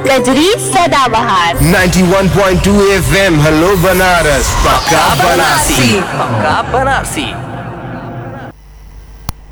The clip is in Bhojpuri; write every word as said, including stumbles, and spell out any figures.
कजरी सदाबहार ninety-one point two F M hello Banaras पक्का बनारसी पक्का बनारसी।